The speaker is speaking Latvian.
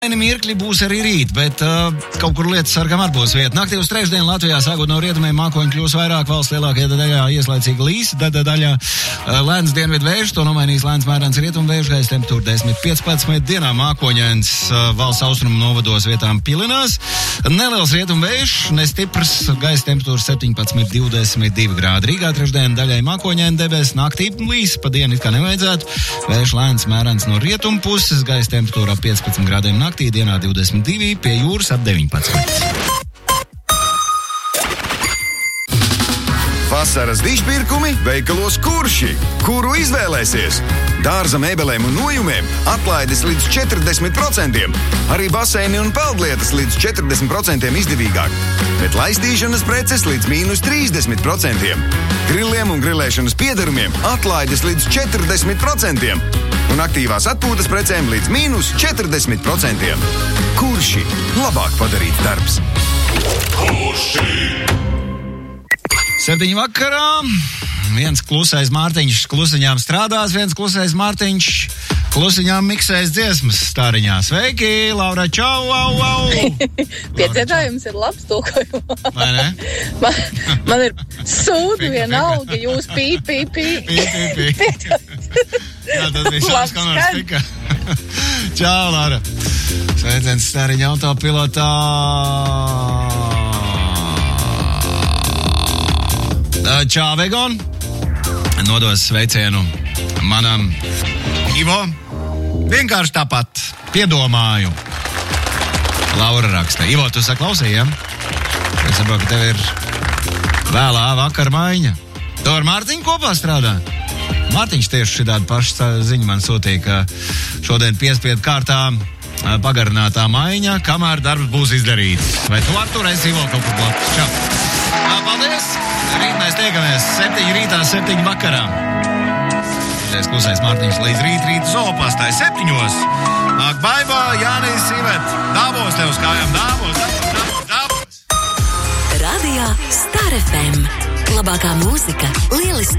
Mirkļi būs arī rīt, bet kaut kur lietas sargam arī būs vieta. Naktī uz trešdienu Latvijā sākot no rietumiem mākoņi kļūs vairāk, valsts lielākajā daļā ieslaicīgi līs, daļā lēns dienvidu vējš, to nomainīs lēns mērens rietumvējš, gaisa temperatūra 10-15 dienā mākoņains valsts austrumu novados vietām pilinās. Neliels rietumvējš, nestiprs, gaisa temperatūra 17-22 grādi. Rīgā trešdien daļai mākoņaini debes, naktī līs, pa dienu it kā nevajadzētu. Vējš lēns mērens no rietumu puses, gaisa temperatūra 15 grādiem naktī, dienā 22, pie jūras ap 19. Vasaras dižpirkumi veikalos Kurši. Kuru izvēlēsies? Dārza mēbelēm un nojumiem atlaides līdz 40%. Arī baseini un peldlietas līdz 40% izdevīgāk. Bet laistīšanas preces līdz -30%. Grilliem un grilēšanas piederumiem atlaides līdz 40%. Un aktīvās atpūtas precēm līdz -40%. Kurši? Labāk padarīts darbs. Kurši? 7 vakarā. Viens klusais Mārtiņš klusiņām strādās, viens klusais Mārtiņš klusiņām miksēs dziesmas stāriņā. Sveiki, Laura, čau, au, au! Piedzīvājums ir labs tulkojumā. Vai ne? Man ir sūdi vienalga, jūs pī. Jā, tas bija šāds kanāls tika. Čau, Laura! Sveiciens stāriņa autopilotā. Čau, Vegon! Nodos sveicienu manam Ivo. Vienkārši tāpat piedomāju. Laura raksta. Ivo, tu saklausīji, ja? Es saprotu, ka tev ir vēlā vakar maiņa. Tu ar Mārtiņu kopā strādā? Mārtiņš tieši šitādu pašu ziņu man sūtīja, ka šodien piespiedu kārtā pagarinātā maiņa, kamēr darbs būs izdarīts. Vai tu ar turēsi Ivo kaut kur blakus? Čau! Paldies! Rīt mēs tiekamies 7 rītā, 7 vakarā. Es klusais Mārtiņš līdz rīt zoopastai 7. Nāk baibā, Jānis, Ivet. Dāvos tev uz kājām, dāvos. Radio Star FM. Labākā mūzika, lieliskā